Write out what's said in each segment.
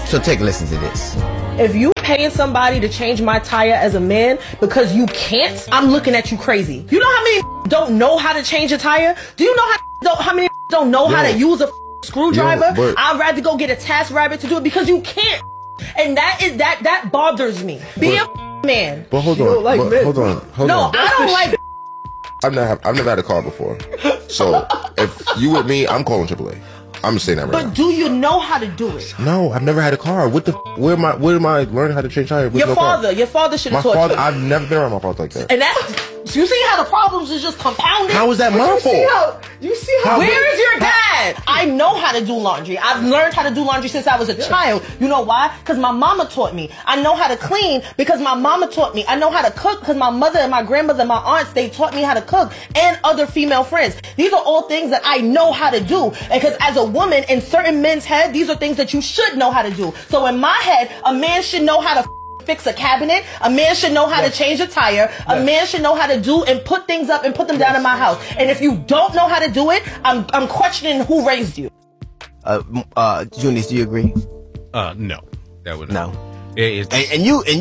So take a listen to this. If you paying somebody to change my tire as a man because you can't, I'm looking at you crazy. You know how many don't know how to change a tire? Do you know how many don't know how to use a screwdriver? I'd rather go get a TaskRabbit to do it because you can't. And that bothers me. Be a man. But hold on. Hold on. No, I don't like. I've never had a car before. So if you with me, I'm calling AAA. I'm just saying that right now. But do you know how to do it? No, I've never had a car. Where am I learning how to change tires? Your father should have taught you. I've never been around my father like that. And you see how the problems is just compounded? How is that my fault? You see how where is your dad? I know how to do laundry. I've learned how to do laundry since I was a child. You know why? Because my mama taught me. I know how to clean because my mama taught me. I know how to cook because my mother and my grandmother and my aunts, they taught me how to cook, and other female friends. These are all things that I know how to do. Because as a woman, in certain men's head, these are things that you should know how to do. So in my head, a man should know how to fix a cabinet. A man should know how to change a tire. A man should know how to do and put things up and put them down in my house. And if you don't know how to do it, I'm questioning who raised you. Junius, do you agree? No. That would no. And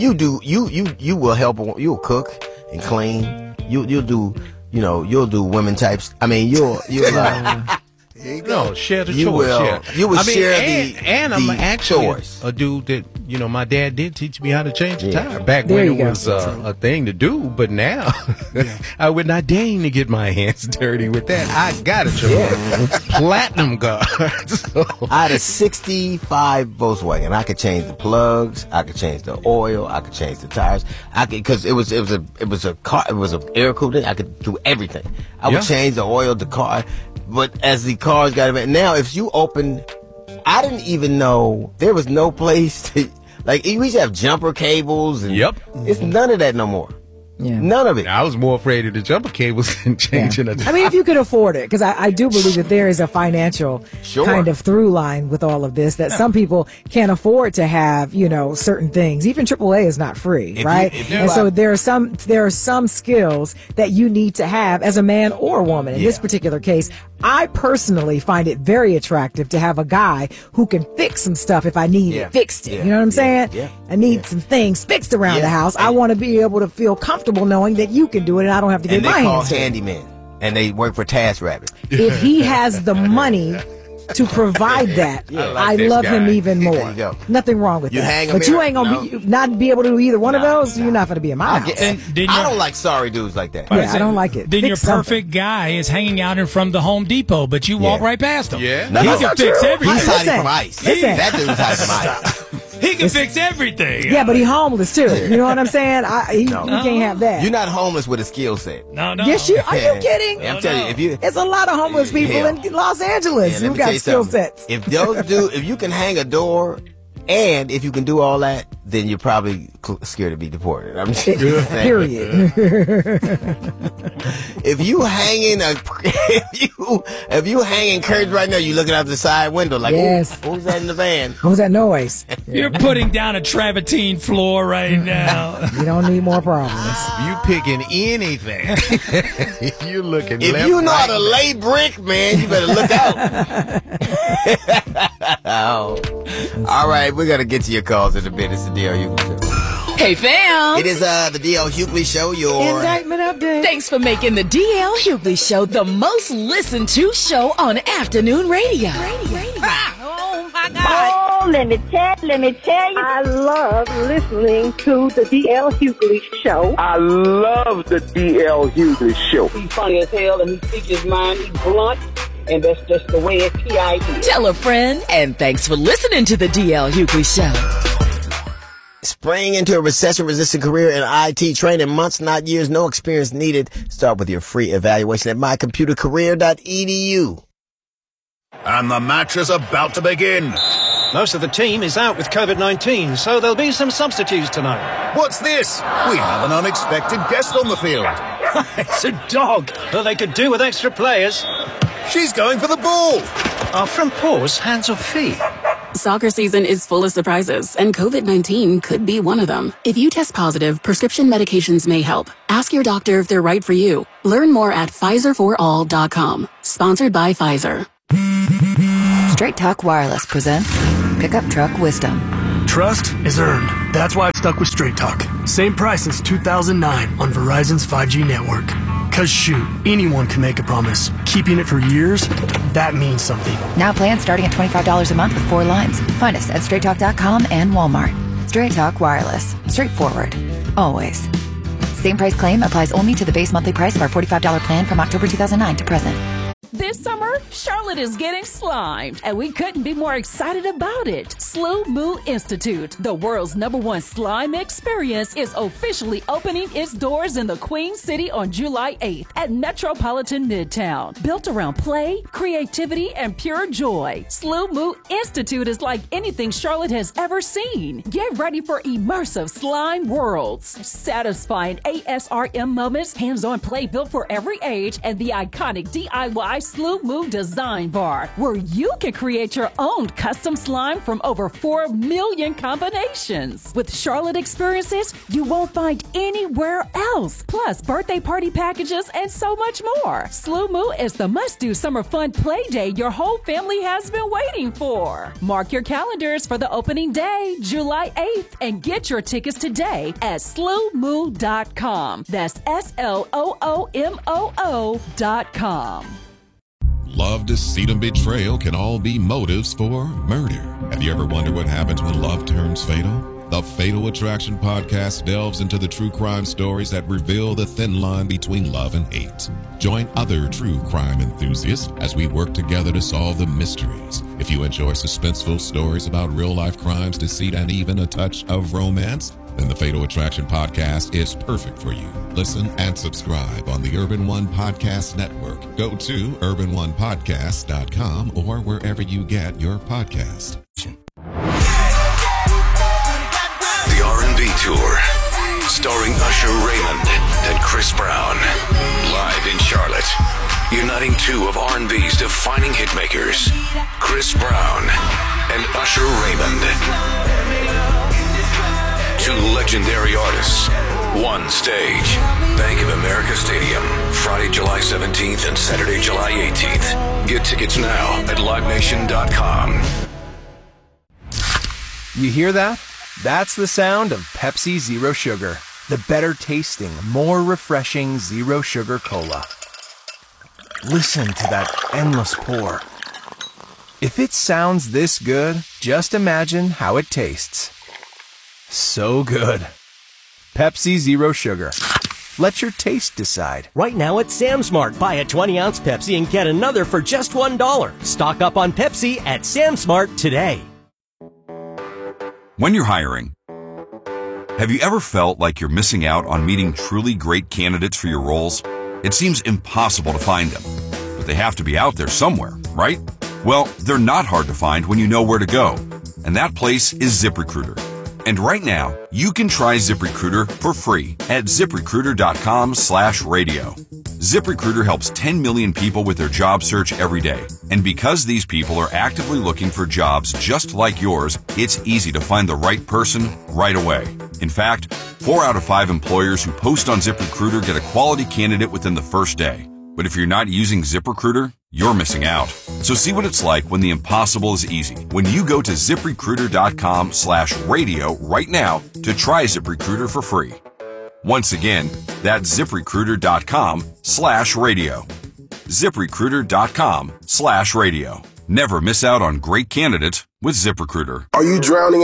you will help. You'll cook and clean. You'll do women types. I mean, you'll No, share the chores. You will share and I'm actually chores. A dude that my dad did teach me how to change a tire back when it was a thing to do. But now I would not deign to get my hands dirty with that. I got a platinum card. So. I had a '65 Volkswagen. I could change the plugs. I could change the oil. I could change the tires. Because it was a car. It was an air cooler. I could do everything. I would change the oil, the car. But as the cars got it, now if you open, I didn't even know there was no place to, like, we used to have jumper cables and it's none of that no more. Yeah. None of it. I was more afraid of the jumper cables than changing it. I mean, if you could afford it, because I do believe that there is a financial kind of through line with all of this, that some people can't afford to have, certain things. Even AAA is not free, right? So there are some skills that you need to have as a man or a woman. In this particular case, I personally find it very attractive to have a guy who can fix some stuff if I need it fixed. You know what I'm saying? I need some things fixed around the house. I want to be able to feel comfortable knowing that you can do it and I don't have to get my hands dirty. And they call handymen, and they work for TaskRabbit. If he has the money to provide that, I love him even more. Nothing wrong with that. But you ain't gonna not be able to do either one of those. You're not gonna be in my house. I don't like sorry dudes like that. Yeah, I don't like it. Then your perfect guy is hanging out in front of the Home Depot, but you walk right past him. Yeah, he can fix everything. He's hiding from ice. That dude's hiding from ice. He can fix everything. Yeah, but he's homeless too. You know what I'm saying? You can't have that. You're not homeless with a skill set. No. Yes, you are. You kidding? I'm telling you, there's a lot of homeless people in Los Angeles who got skill sets. If you can hang a door, and if you can do all that, then you're probably scared to be deported. I'm just saying. Period. If you hanging curtains right now, you looking out the side window like, who's that in the van? Who's that noise? You're putting down a travertine floor right now. You don't need more problems. You picking anything. You looking. If you know how to lay brick, man, you better look out. All right, we're gonna get to your calls in a bit. It's the D.L. Hughley Show. Hey, fam. It is the D.L. Hughley Show. Your indictment update. Thanks for making the D.L. Hughley Show the most listened to show on afternoon radio. Oh, my God. Oh, let me tell you. I love listening to the D.L. Hughley Show. I love the D.L. Hughley Show. He's funny as hell, and he speaks his mind. He's blunt. And that's just the way it's P.I.D. Tell a friend, and thanks for listening to the D.L. Hughley Show. Spraying into a recession-resistant career in IT, training months, not years, no experience needed. Start with your free evaluation at mycomputercareer.edu. And the match is about to begin. Most of the team is out with COVID-19, so there'll be some substitutes tonight. What's this? We have an unexpected guest on the field. It's a dog, but they could do with extra players. She's going for the ball. Are front paws hands or feet? Soccer season is full of surprises, and COVID-19 could be one of them. If you test positive, prescription medications may help. Ask your doctor if they're right for you. Learn more at PfizerForAll.com. Sponsored by Pfizer. Straight Talk Wireless presents Pickup truck wisdom. Trust is earned. That's why I've stuck with Straight Talk. Same price since 2009 on Verizon's 5G network. Cause shoot, anyone can make a promise. Keeping it for years, that means something. Now plans starting at $25 a month with 4 lines. Find us at straighttalk.com and Walmart. Straight Talk Wireless. Straightforward. Always. Same price claim applies only to the base monthly price of our $45 plan from October 2009 to present. This summer, Charlotte is getting slimed, and we couldn't be more excited about it. Slow Moo Institute, the world's #1 slime experience, is officially opening its doors in the Queen City on July 8th at Metropolitan Midtown. Built around play, creativity, and pure joy, Slow Moo Institute is like anything Charlotte has ever seen. Get ready for immersive slime worlds, satisfying ASRM moments, hands-on play built for every age, and the iconic DIY Slow Moo Design Bar, where you can create your own custom slime from over 4 million combinations. With Charlotte experiences you won't find anywhere else. Plus, birthday party packages and so much more. Slow Moo is the must-do summer fun play day your whole family has been waiting for. Mark your calendars for the opening day, July 8th, and get your tickets today at slowmoo.com. That's SLOOMOO.com. Love, deceit, and betrayal can all be motives for murder. Have you ever wondered what happens when love turns fatal? The Fatal Attraction podcast delves into the true crime stories that reveal the thin line between love and hate. Join other true crime enthusiasts as we work together to solve the mysteries. If you enjoy suspenseful stories about real-life crimes, deceit, and even a touch of romance, then the Fatal Attraction podcast is perfect for you. Listen and subscribe on the Urban One Podcast Network. Go to urbanonepodcast.com or wherever you get your podcast. The R&B Tour, starring Usher Raymond and Chris Brown. Live in Charlotte, uniting two of R&B's defining hitmakers, Chris Brown and Usher Raymond. Two legendary artists, one stage. Bank of America Stadium, Friday, July 17th and Saturday, July 18th. Get tickets now at livenation.com. You hear that? That's the sound of Pepsi Zero Sugar. The better tasting, more refreshing Zero Sugar Cola. Listen to that endless pour. If it sounds this good, just imagine how it tastes. So good. Pepsi Zero Sugar. Let your taste decide. Right now at Sam's Mart, buy a 20-ounce Pepsi and get another for just $1. Stock up on Pepsi at Sam's Mart today. When you're hiring, have you ever felt like you're missing out on meeting truly great candidates for your roles? It seems impossible to find them, but they have to be out there somewhere, right? Well, they're not hard to find when you know where to go, and that place is ZipRecruiter. And right now, you can try ZipRecruiter for free at ZipRecruiter.com/radio. ZipRecruiter helps 10 million people with their job search every day. And because these people are actively looking for jobs just like yours, it's easy to find the right person right away. In fact, 4 out of 5 employers who post on ZipRecruiter get a quality candidate within the first day. But if you're not using ZipRecruiter, you're missing out. So see what it's like when the impossible is easy. When you go to ZipRecruiter.com/radio right now to try ZipRecruiter for free. Once again, that's ZipRecruiter.com/radio. ZipRecruiter.com/radio. Never miss out on great candidates with ZipRecruiter. Are you drowning